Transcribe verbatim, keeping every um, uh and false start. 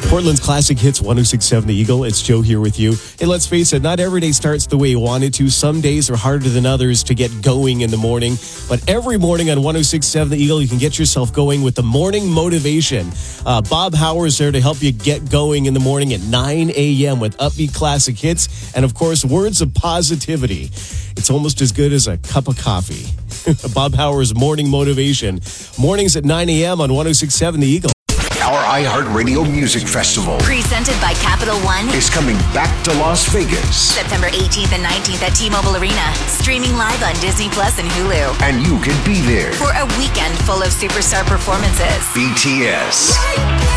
Portland's Classic Hits one oh six point seven The Eagle. It's Joe here with you. Hey, let's face it, not every day starts the way you want it to. Some days are harder than others to get going in the morning. But every morning on one oh six point seven The Eagle, you can get yourself going with the morning motivation. Uh, Bob Howard's there to help you get going in the morning at nine a.m. with upbeat classic hits and, of course, words of positivity. It's almost as good as a cup of coffee. Bob Howard's Morning Motivation. Mornings at nine a.m. on one oh six point seven The Eagle. Our iHeartRadio Music Festival, presented by Capital One, is coming back to Las Vegas. September eighteenth and nineteenth at T-Mobile Arena. Streaming live on Disney Plus and Hulu. And you can be there for a weekend full of superstar performances. B T S,